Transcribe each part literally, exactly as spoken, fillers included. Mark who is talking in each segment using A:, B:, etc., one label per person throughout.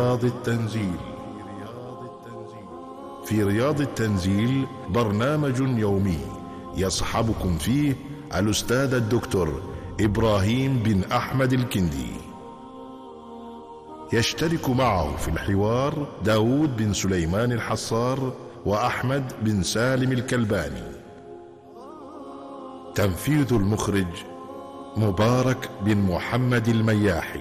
A: رياض التنزيل. في رياض التنزيل برنامج يومي يصحبكم فيه الأستاذ الدكتور إبراهيم بن أحمد الكندي. يشترك معه في الحوار داود بن سليمان الحصار وأحمد بن سالم الكلباني. تنفيذ المخرج مبارك بن محمد المياحي.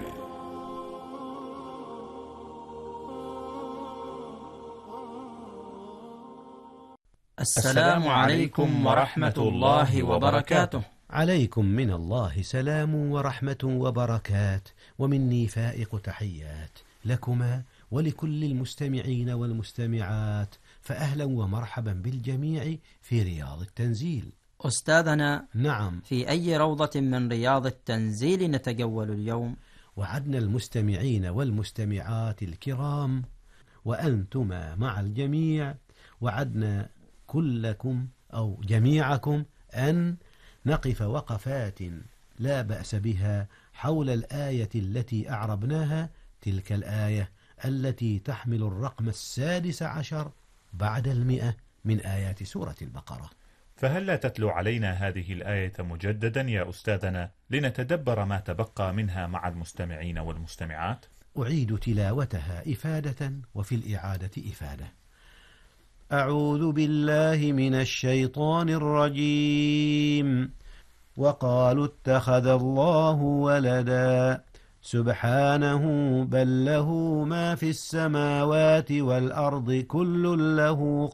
B: السلام عليكم ورحمة الله وبركاته.
C: عليكم من الله سلام ورحمة وبركات، ومني فائق تحيات لكما ولكل المستمعين والمستمعات، فأهلا ومرحبا بالجميع في رياض التنزيل.
B: أستاذنا،
C: نعم،
B: في أي روضة من رياض التنزيل نتجول اليوم؟
C: وعدنا المستمعين والمستمعات الكرام وأنتما مع الجميع، وعدنا كلكم أو جميعكم أن نقف وقفات لا بأس بها حول الآية التي أعربناها، تلك الآية التي تحمل الرقم السادس عشر بعد المئة من آيات سورة البقرة.
D: فهل لا تتلو علينا هذه الآية مجددا يا أستاذنا لنتدبر ما تبقى منها مع المستمعين والمستمعات؟
C: أعيد تلاوتها إفادة وفي الإعادة إفادة. أعوذ بالله من الشيطان الرجيم. وقالوا اتخذ الله ولدا سبحانه بل له ما في السماوات والأرض كل له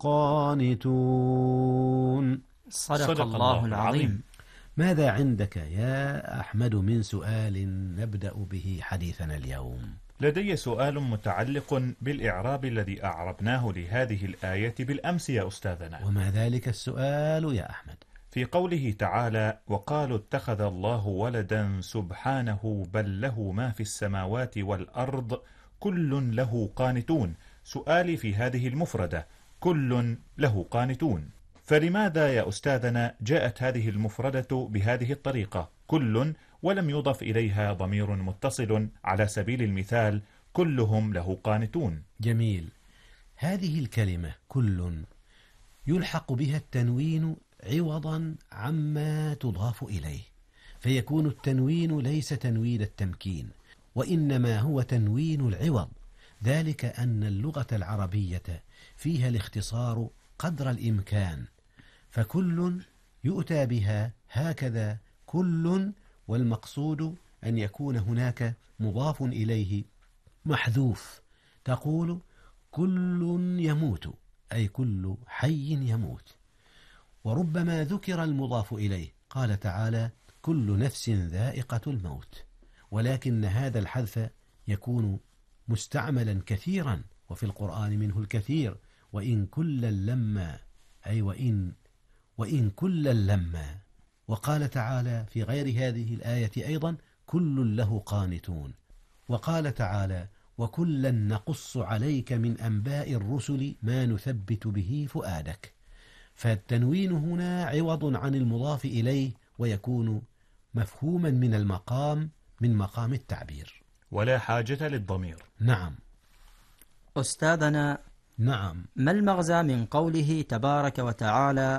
C: قانتون.
B: صدق, صدق الله العظيم.
C: ماذا عندك يا أحمد من سؤال نبدأ به حديثنا اليوم؟
D: لدي سؤال متعلق بالإعراب الذي أعربناه لهذه الآية بالأمس يا أستاذنا.
C: وما ذلك السؤال يا أحمد؟
D: في قوله تعالى وقالوا اتخذ الله ولدا سبحانه بل له ما في السماوات والأرض كل له قانتون، سؤالي في هذه المفردة كل له قانتون، فلماذا يا أستاذنا جاءت هذه المفردة بهذه الطريقة كل ولم يضف إليها ضمير متصل على سبيل المثال كلهم له قانتون؟
C: جميل. هذه الكلمة كل يلحق بها التنوين عوضا عما تضاف إليه، فيكون التنوين ليس تنوين التمكين، وإنما هو تنوين العوض، ذلك أن اللغة العربية فيها الاختصار قدر الإمكان، فكل يؤتى بها هكذا كل، والمقصود أن يكون هناك مضاف إليه محذوف، تقول كل يموت، أي كل حي يموت. وربما ذكر المضاف إليه، قال تعالى كل نفس ذائقة الموت، ولكن هذا الحذف يكون مستعملا كثيرا وفي القرآن منه الكثير، وإن كلا لما، أي وإن وإن كلا لما. وقال تعالى في غير هذه الآية أيضا كل له قانتون. وقال تعالى وكلا نقص عليك من أنباء الرسل ما نثبت به فؤادك. فالتنوين هنا عوض عن المضاف إليه، ويكون مفهوما من المقام من مقام التعبير،
D: ولا حاجة للضمير.
C: نعم.
B: أستاذنا،
C: نعم،
B: ما المغزى من قوله تبارك وتعالى